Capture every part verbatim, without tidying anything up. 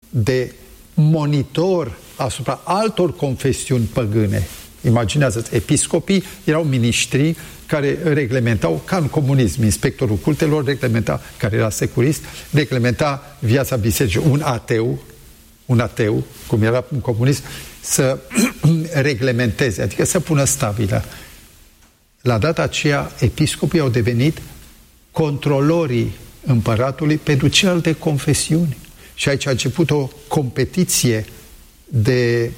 de monitor asupra altor confesiuni păgâne. Imaginează-ți, episcopii erau miniștri care reglementau, ca în comunism, inspectorul cultelor reglementa, care era securist, reglementa viața bisericii. Un ateu, un ateu, cum era în comunism, să reglementeze, adică să pună stabilă. La data aceea, episcopii au devenit controlorii împăratului pentru celelalte confesiuni. Și aici a început o competiție de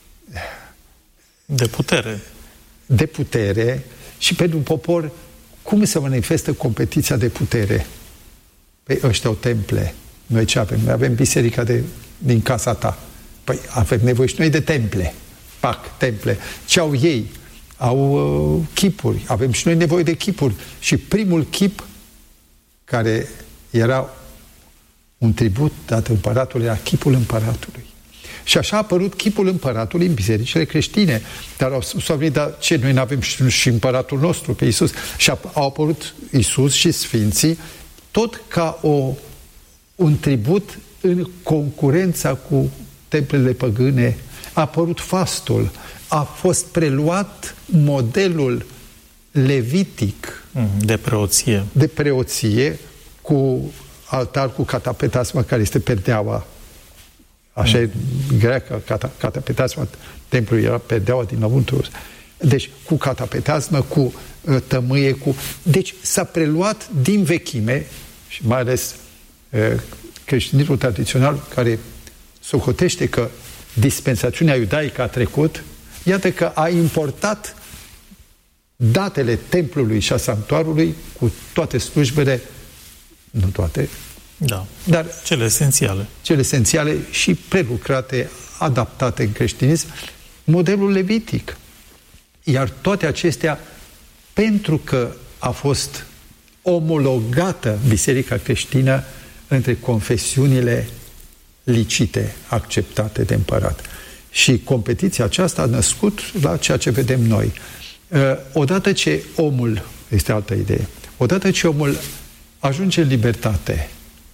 de putere. De putere și pentru popor, cum se manifestă competiția de putere? Păi ăștia au temple. Noi ce avem? Noi avem biserica de, din casa ta. Păi avem nevoie și noi de temple. Pac, temple. Ce au ei? Au uh, chipuri. Avem și noi nevoie de chipuri. Și primul chip care era un tribut dat împăratului era chipul împăratului. Și așa a apărut chipul împăratului în bisericile creștine. Dar au, s-au venit, dar ce, noi nu avem și, și împăratul nostru, pe Iisus? Și a, au apărut Iisus și Sfinții tot ca o, un tribut în concurența cu templele păgâne. A apărut fastul. A fost preluat modelul levitic de preoție. De preoție cu altar cu catapetasma, care este perdeaua. Așa e greacă, cata, catapetasma templului era perdeaua dinăuntru. Deci cu catapetasmă, cu uh, tămâie, cu... Deci s-a preluat din vechime, și mai ales uh, creștinismul tradițional, care socotește că dispensațiunea iudaică a trecut, iată că a importat datele templului și a sanctuarului cu toate slujbele, nu toate, da, dar cele esențiale. Cele esențiale și prelucrate, adaptate în creștinism, modelul levitic. Iar toate acestea, pentru că a fost omologată biserica creștină între confesiunile licite, acceptate de împărat. Și competiția aceasta a născut la ceea ce vedem noi. Odată ce omul, este altă idee, odată ce omul ajunge în libertate,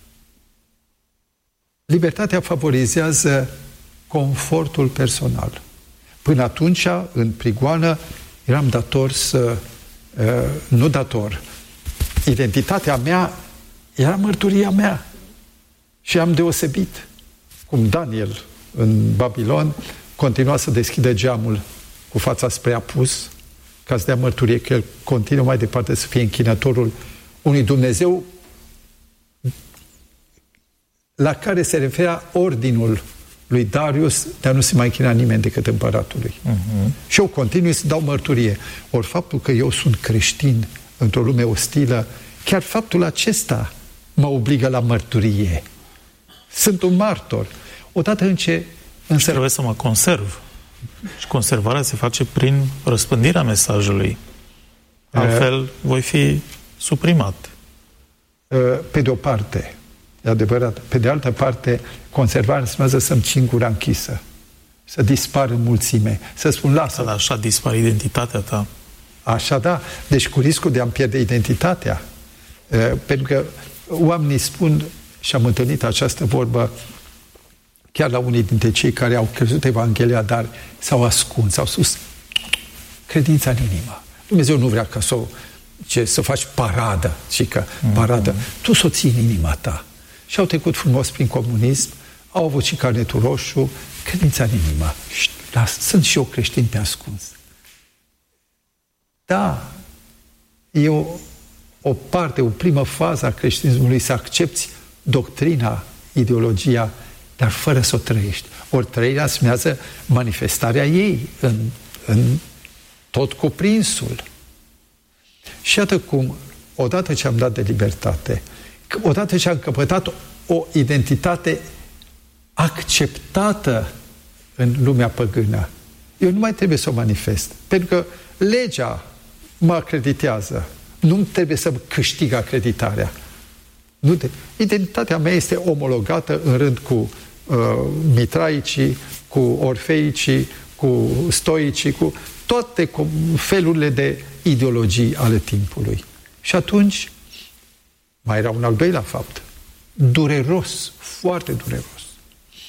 libertatea favorizează confortul personal. Până atunci, în prigoană, eram dator să... Uh, nu dator. Identitatea mea era mărturia mea. Și am deosebit. Cum Daniel, în Babilon, continua să deschidă geamul cu fața spre apus, ca să dea mărturie că el continuă mai departe să fie închinătorul unui Dumnezeu la care se referea ordinul lui Darius de a nu se mai închina nimeni decât împăratului. Uh-huh. Și eu continui să dau mărturie. Ori faptul că eu sunt creștin într-o lume ostilă, chiar faptul acesta mă obligă la mărturie. Sunt un martor. Odată în ce... Însă... Trebuie să mă conserv. Și conservarea se face prin răspândirea mesajului. Altfel, uh, voi fi suprimat. Uh, pe de o parte, e adevărat. Pe de altă parte, conservarea înseamnă să-mi țin gura închisă. Să dispar în mulțime. Să spun, lasă. Dar așa dispare identitatea ta. Așa, da. Deci cu riscul de a-mi pierde identitatea. Uh, pentru că oamenii spun, și am întâlnit această vorbă chiar la unii dintre cei care au crezut Evanghelia, dar s-au ascuns, au spus credința în inimă. Dumnezeu nu vrea ca să, o, ce, să faci paradă, și că mm-hmm. paradă. Tu să o ții în inima ta. Și au trecut frumos prin comunism, au avut și carnetul roșu, credința în inimă. Și, da, sunt și eu creștin pe ascuns. Da, e o, o parte, o primă fază a creștinismului să accepți doctrina, ideologia, dar fără să o trăiești. Ori trăirea înseamnă manifestarea ei în, în tot cuprinsul. Și iată cum, odată ce am dat de libertate, odată ce am căpătat o identitate acceptată în lumea păgână, eu nu mai trebuie să o manifest. Pentru că legea mă acreditează. Nu trebuie să câștig acreditarea. Nu de... Identitatea mea este omologată în rând cu uh, mitraicii, cu orfeicii, cu stoicii, cu toate felurile de ideologii ale timpului. Și atunci mai era un al doilea fapt. Dureros, foarte dureros.